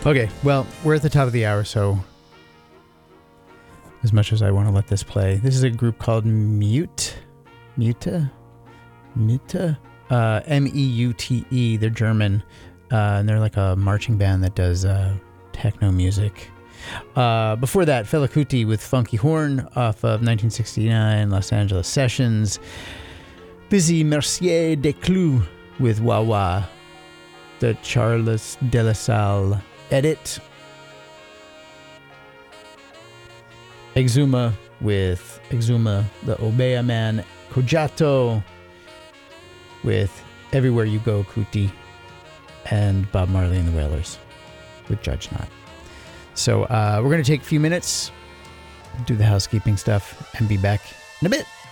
Okay, well, we're at the top of the hour, so as much as I want to let this play, this is a group called Mute. Mute? M-E-U-T-E. They're German, and they're like a marching band that does techno music. Before that, Fela Kuti with Funky Horn off of 1969 Los Angeles Sessions. Busy Mercier Desclous with Wawa, the Charles de la Salle edit. Exuma with Exuma, the Obeah Man. Kojato with Everywhere You Go, Kuti. And Bob Marley and the Wailers with Judge Not. So we're going to take a few minutes, do the housekeeping stuff, and be back in a bit.